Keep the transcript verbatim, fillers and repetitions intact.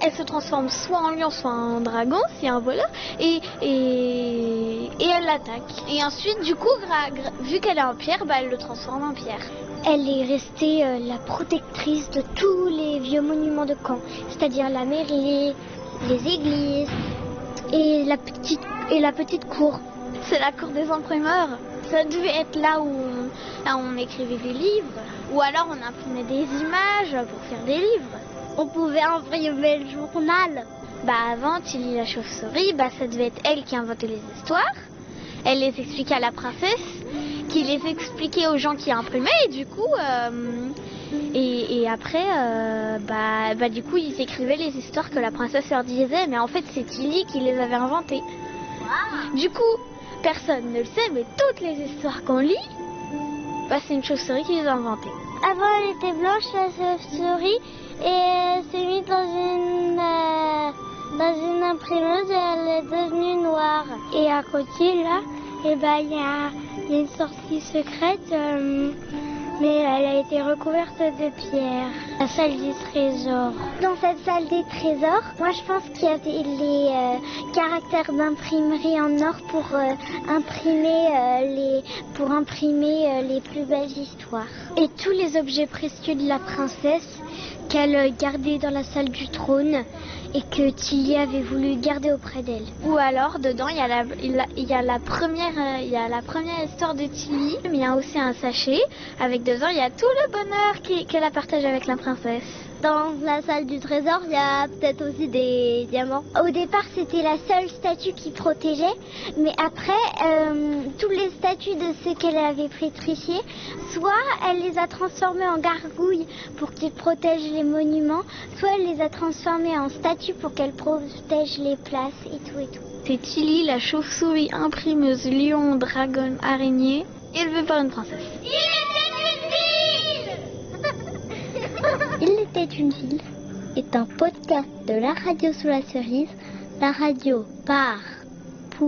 elle se transforme soit en lion, soit en dragon, c'est un voleur, et, et, et elle l'attaque. Et ensuite, du coup, gra, gra, vu qu'elle est en pierre, bah, elle le transforme en pierre. Elle est restée euh, la protectrice de tous les vieux monuments de Caen, c'est-à-dire la mairie, les églises et la petite, et la petite cour. C'est la cour des imprimeurs. Ça devait être là où on, là où on écrivait des livres, ou alors on imprimait des images pour faire des livres. On pouvait imprimer le journal. Bah avant, Tilly la chauve-souris, bah ça devait être elle qui inventait les histoires. Elle les expliquait à la princesse, qui les expliquait aux gens qui imprimaient, et du coup, euh, et, et après, euh, bah, bah du coup, ils écrivaient les histoires que la princesse leur disait, mais en fait, c'est Tilly qui les avait inventées. Wow. Du coup, personne ne le sait, mais toutes les histoires qu'on lit, bah c'est une chauve-souris qui les a inventées. Avant, elle était blanche, la chauve-souris, et elle s'est mise dans une, euh, dans une imprimeuse et elle est devenue noire. Et à côté, là, il eh ben, y, a, y a une sortie secrète, euh, mais elle a été recouverte de pierre. La salle du trésor. Dans cette salle des trésors, moi je pense qu'il y avait les euh, caractères d'imprimerie en or pour euh, imprimer euh, les pour imprimer euh, les plus belles histoires. Et tous les objets précieux de la princesse qu'elle gardait dans la salle du trône et que Tilly avait voulu garder auprès d'elle. Ou alors dedans il y a la il y a la première euh, il y a la première histoire de Tilly, mais il y a aussi un sachet avec dedans il y a tout le bonheur qui, qu'elle a partagé avec la princesse. Dans la salle du trésor, il y a peut-être aussi des diamants. Au départ, c'était la seule statue qui protégeait, mais après, euh, tous les statues de ceux qu'elle avait pétrifiés, soit elle les a transformés en gargouilles pour qu'ils protègent les monuments, soit elle les a transformés en statues pour qu'elles protègent les places et tout et tout. C'est Tilly, la chauve-souris imprimeuse, lion, dragon, araignée, élevée par une princesse. Il était une ville est un podcast de la radio sous la cerise, la radio par